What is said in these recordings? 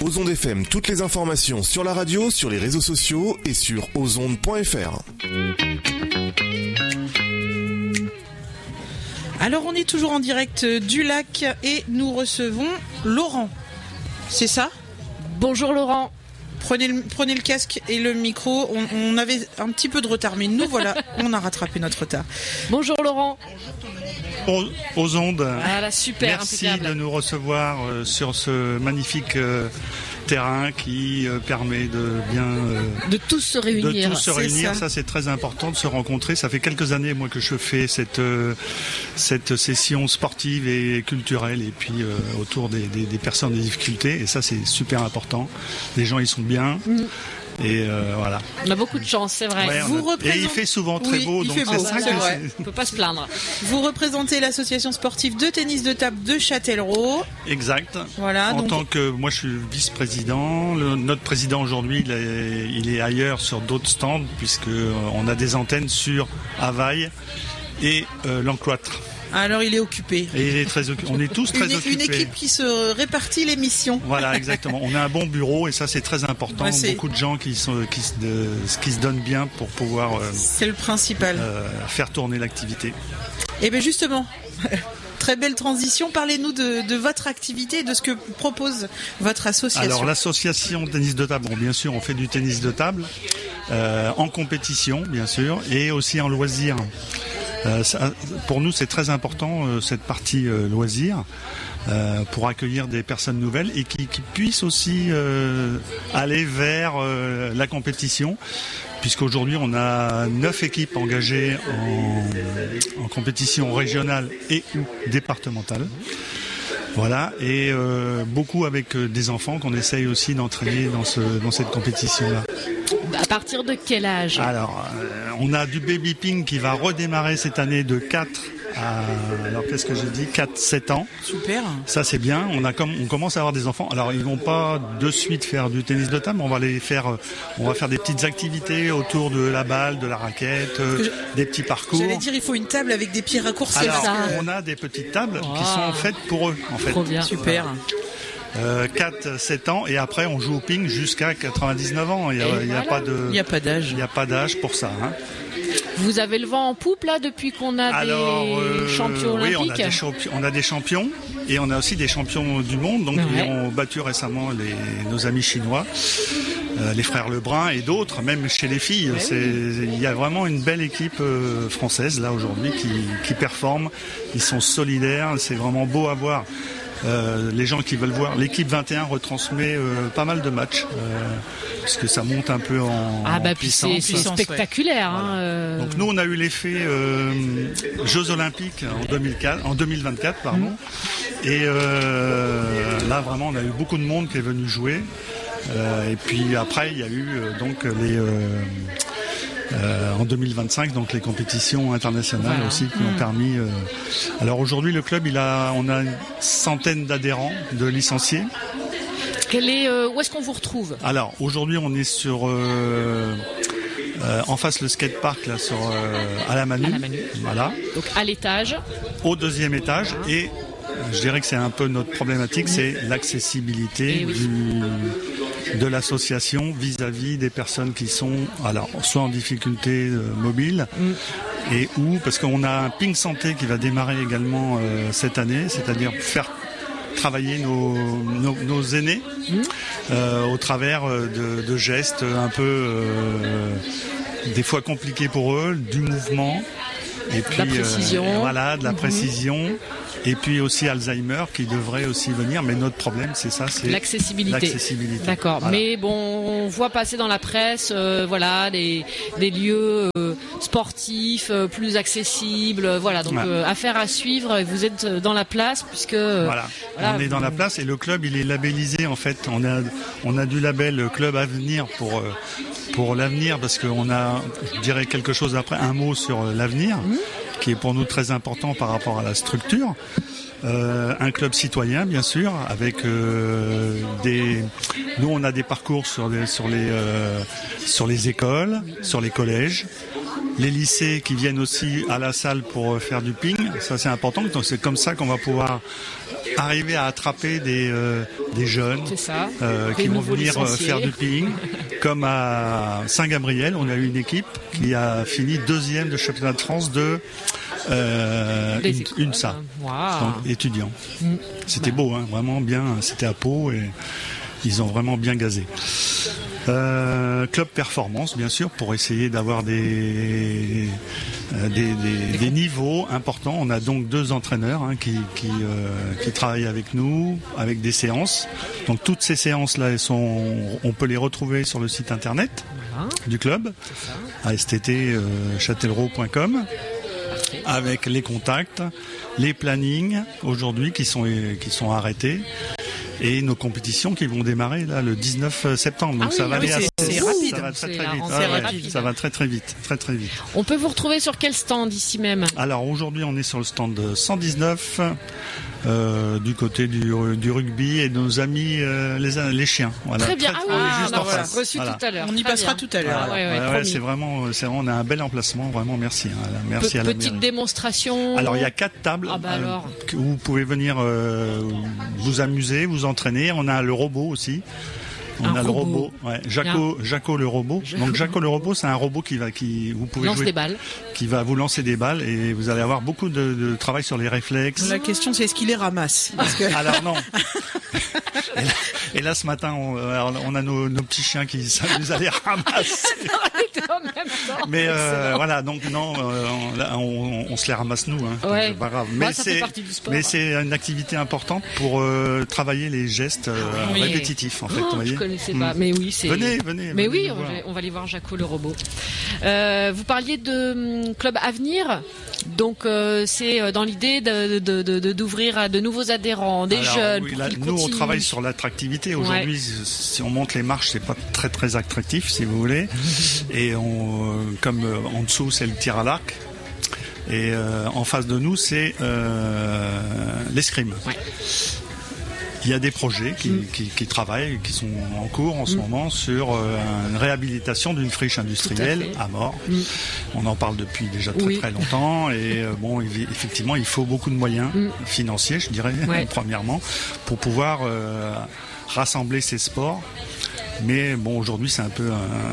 Ozonde FM, toutes les informations sur la radio, sur les réseaux sociaux et sur ozonde.fr. Alors on est toujours en direct du lac et nous recevons Laurent. C'est ça ? Bonjour Laurent. Prenez le casque et le micro. On avait un petit peu de retard, mais nous voilà, on a rattrapé notre retard. Bonjour Laurent. Aux ondes. Voilà, super. Merci impeccable. de nous recevoir sur ce magnifique terrain qui permet de bien de tous se réunir. Ça c'est très important de se rencontrer. Ça fait quelques années moi que je fais cette session sportive et culturelle et puis autour des personnes en difficulté, et ça c'est super important. Les gens ils sont bien. Et voilà. On a beaucoup de chance, c'est vrai. Ouais, et il fait souvent très beau, donc c'est ça c'est vrai. On peut pas se plaindre. Vous représentez l'association sportive de tennis de table de Châtellerault. Exact. Voilà. Tant que moi je suis vice-président, notre président aujourd'hui il est ailleurs sur d'autres stands puisque on a des antennes sur Havaï et l'Encloître. Alors il est occupé. Et il est très occupé. On est tous très occupés. Une équipe qui se répartit les missions. Voilà, exactement. On a un bon bureau et ça c'est très important. Ouais, beaucoup de gens qui se donnent bien pour pouvoir. C'est le principal. Faire tourner l'activité. Et bien justement. Très belle transition. Parlez-nous de votre activité et de ce que propose votre association. Alors l'association tennis de table, bien sûr, on fait du tennis de table en compétition, bien sûr, et aussi en loisir. Pour nous, c'est très important cette partie loisir pour accueillir des personnes nouvelles et qui puissent aussi aller vers la compétition. Puisqu'aujourd'hui on a 9 équipes engagées en compétition régionale et ou départementale. Voilà, et beaucoup avec des enfants qu'on essaye aussi d'entraîner dans cette compétition-là. À partir de quel âge ? Alors, on a du baby ping qui va redémarrer cette année de 4 à, alors qu'est-ce que j'ai dit, 4-7 ans. Super. Ça c'est bien, on commence à avoir des enfants. Alors ils vont pas de suite faire du tennis de table, on va faire des petites activités autour de la balle, de la raquette, des petits parcours. J'allais dire, il faut une table avec des pieds raccourcis. Alors, on a des petites tables qui sont faites pour eux, en fait. Trop bien. Super. 4-7 ans et après on joue au ping jusqu'à 99 ans. Il n'y a pas d'âge. Il n'y a pas d'âge pour ça. Hein. Vous avez le vent en poupe là depuis qu'on a des champions olympiques. Oui, on a des champions et on a aussi des champions du monde. Donc ils ont battu récemment nos amis chinois, les frères Lebrun et d'autres, même chez les filles. Il y a vraiment une belle équipe française là aujourd'hui qui performe. Ils sont solidaires, c'est vraiment beau à voir. Les gens qui veulent voir, l'équipe 21 retransmet pas mal de matchs puisque ça monte un peu en puissance. C'est spectaculaire. Voilà. Donc nous on a eu l'effet Jeux Olympiques en 2024 pardon. Et là vraiment on a eu beaucoup de monde qui est venu jouer et puis après il y a eu donc les en 2025, donc les compétitions internationales aussi qui ont permis. Alors aujourd'hui, le club, on a une centaine d'adhérents, de licenciés. Où est-ce qu'on vous retrouve ? Alors aujourd'hui, on est sur en face le skatepark là, à la Manu. Voilà. Donc à l'étage. Au deuxième étage et je dirais que c'est un peu notre problématique, c'est l'accessibilité de l'association vis-à-vis des personnes qui sont soit en difficulté mobile et parce qu'on a un ping santé qui va démarrer également cette année, c'est-à-dire faire travailler nos aînés au travers de gestes un peu des fois compliqués pour eux, du mouvement et puis de la précision. Et puis aussi Alzheimer qui devrait aussi venir, mais notre problème c'est l'accessibilité. D'accord, voilà. Mais bon, on voit passer dans la presse, des lieux sportifs plus accessibles, voilà. Donc affaire à suivre. Vous êtes dans la place puisque on est dans la place et le club il est labellisé en fait. On a du label Club Avenir pour l'avenir parce qu'on a, je dirais quelque chose après, un mot sur l'avenir. Qui est pour nous très important par rapport à la structure. Un club citoyen, bien sûr, avec nous on a des parcours sur les écoles, sur les collèges, les lycées qui viennent aussi à la salle pour faire du ping. Ça, c'est important. Donc, c'est comme ça qu'on va pouvoir arriver à attraper des jeunes qui vont venir faire du ping. Comme à Saint-Gabriel, on a eu une équipe qui a fini 2e de championnat de France de UNSA, donc étudiants. C'était beau, hein, vraiment bien. C'était à Pau et ils ont vraiment bien gazé. Club performance, bien sûr, pour essayer d'avoir des niveaux importants. On a donc 2 entraîneurs qui travaillent avec nous, avec des séances. Donc toutes ces séances-là, on peut les retrouver sur le site internet du club, astchatellereau.com, avec les contacts, les plannings aujourd'hui qui sont arrêtés. Et nos compétitions qui vont démarrer là le 19 septembre. Donc ça va aller c'est rapide. Ça va très vite. Ça va très vite. On peut vous retrouver sur quel stand ici même? Alors aujourd'hui on est sur le stand 119 du côté du rugby et de nos amis les chiens. Voilà. Très bien. On est juste en face. Reçu tout à l'heure. On y passera tout à l'heure. C'est vraiment on a un bel emplacement. Vraiment merci. Merci à la petite démonstration. Alors il y a 4 tables où vous pouvez venir vous amuser, vous entraîner. On a le robot aussi. On a le robot, Jaco le robot. Donc Jaco le robot, c'est un robot vous pouvez lance jouer, des balles, qui va vous lancer des balles et vous allez avoir beaucoup de travail sur les réflexes. La question c'est est-ce qu'il les ramasse? Alors non. Et là ce matin, on a nos petits chiens qui s'amusent à les ramasser. Mais voilà, donc non, on se les ramasse nous. Hein, ouais. C'est pas grave. Mais c'est une activité importante pour travailler les gestes répétitifs en fait. Vous voyez. Je connaissais pas, mais oui, c'est. Venez. Mais oui, on va aller voir Jaco le robot. Vous parliez de Club Avenir, donc c'est dans l'idée d'ouvrir à de nouveaux adhérents, des jeunes. Oui, nous on travaille sur l'attractivité. Aujourd'hui, si on monte les marches, c'est pas très très attractif, si vous voulez. Et comme en dessous, c'est le tir à l'arc. Et en face de nous, c'est l'escrime. Ouais. Il y a des projets qui travaillent, qui sont en cours en ce moment sur une réhabilitation d'une friche industrielle à Mort. On en parle depuis déjà très longtemps et effectivement il faut beaucoup de moyens financiers, je dirais, premièrement, pour pouvoir rassembler ces sports. Mais bon, aujourd'hui c'est un peu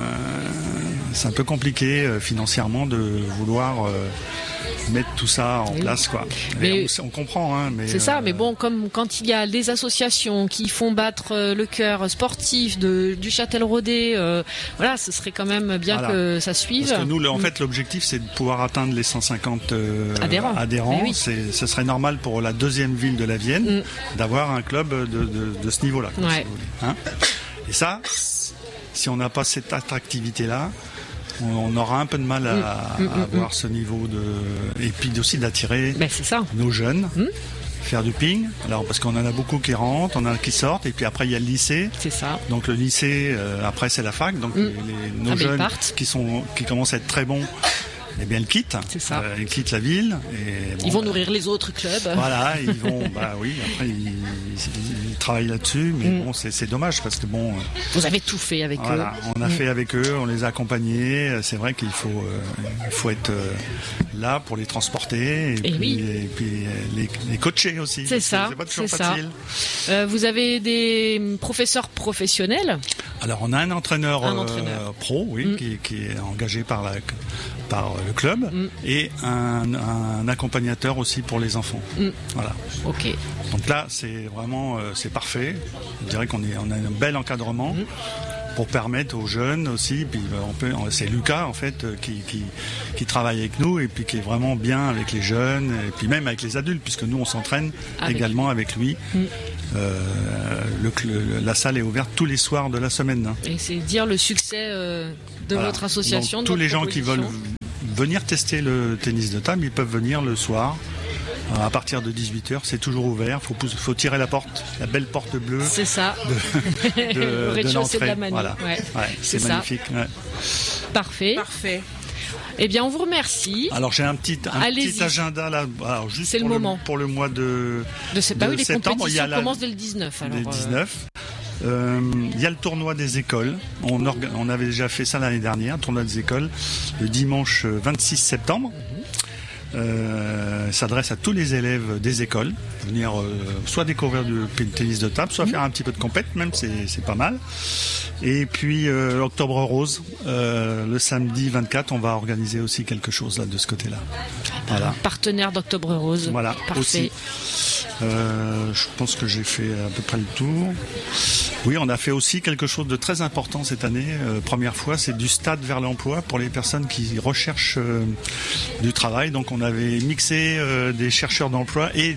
compliqué financièrement de vouloir mettre tout ça en place, quoi. Mais on comprend, hein. Mais c'est ça. Mais bon, comme quand il y a des associations qui font battre le cœur sportif du Châtelleraudais, voilà, ce serait quand même bien que ça suive. Parce que nous, en fait, l'objectif, c'est de pouvoir atteindre les 150 adhérents. Oui. Ce serait normal pour la 2e ville de la Vienne d'avoir un club de ce niveau-là. Si vous voulez, hein. Et ça, si on n'a pas cette attractivité-là, on aura un peu de mal à avoir ce niveau et puis aussi d'attirer nos jeunes, faire du ping. Alors parce qu'on en a beaucoup qui rentrent, on en a qui sortent, et puis après il y a le lycée. C'est ça. Donc le lycée, après c'est la fac. Donc nos jeunes qui commencent à être très bons, eh bien, ils quittent. C'est ça. Ils quittent la ville. Et, ils vont nourrir les autres clubs. Voilà, ils vont. Après ils travaillent là-dessus, mais bon, c'est dommage parce que bon. Vous avez tout fait avec eux. On a fait avec eux, on les a accompagnés. C'est vrai qu'il faut être là pour les transporter et puis les coacher aussi. C'est ça. C'est pas toujours facile. Vous avez des professeurs professionnels. Alors on a un entraîneur pro, qui est engagé par le club et un accompagnateur aussi pour les enfants. Voilà. Ok. Donc là, c'est vraiment c'est parfait. Je dirais qu'on a un bel encadrement pour permettre aux jeunes aussi. Puis c'est Lucas en fait qui travaille avec nous et puis qui est vraiment bien avec les jeunes et puis même avec les adultes puisque nous on s'entraîne également avec lui. La salle est ouverte tous les soirs de la semaine. Hein. Et c'est dire le succès de votre association. Donc, tous les gens qui veulent venir tester le tennis de table, ils peuvent venir le soir. À partir de 18h, c'est toujours ouvert. Faut tirer la porte, la belle porte bleue. C'est ça. De rez-de-chaussée de la Manu. Voilà. C'est magnifique. Ouais. Parfait. Eh bien, on vous remercie. Alors, j'ai un petit agenda là. Alors, juste c'est le moment. Pour le mois de septembre. Les compétitions commencent dès le 19. Alors, le 19. Il y a le tournoi des écoles. On avait déjà fait ça l'année dernière, tournoi des écoles, le dimanche 26 septembre. S'adresse à tous les élèves des écoles, venir soit découvrir du tennis de table, soit faire un petit peu de compète, même c'est pas mal. Et puis Octobre Rose, le samedi 24, on va organiser aussi quelque chose là de ce côté-là. Voilà. Partenaire d'Octobre Rose. Voilà, parfait. Aussi. Je pense que j'ai fait à peu près le tour. Oui, on a fait aussi quelque chose de très important cette année. Première fois, c'est du stade vers l'emploi pour les personnes qui recherchent du travail. Donc on avait mixé des chercheurs d'emploi et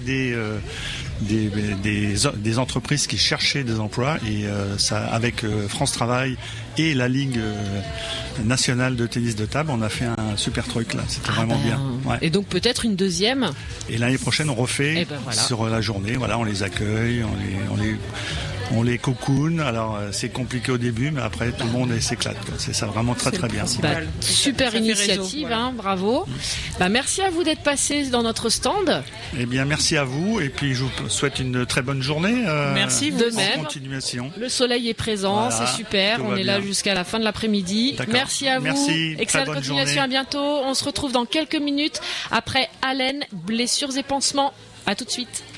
des entreprises qui cherchaient des emplois et ça avec France Travail et la Ligue nationale de tennis de table, on a fait un super truc là, c'était vraiment bien. Ouais. Et donc peut-être une deuxième. Et l'année prochaine on refait sur la journée, voilà, on les accueille, on les cocoon. Alors c'est compliqué au début, mais après tout le monde s'éclate. C'est ça vraiment très très bien. Super initiative, hein, bravo. Merci à vous d'être passé dans notre stand. Eh bien merci à vous et puis je vous souhaite une très bonne journée. Merci vous de même. Continuation. Le soleil est présent, voilà, c'est super. On est là jusqu'à la fin de l'après-midi. D'accord. Merci à vous. Merci. Excellente continuation. Journée. À bientôt. On se retrouve dans quelques minutes après Allen, blessures et pansements. À tout de suite.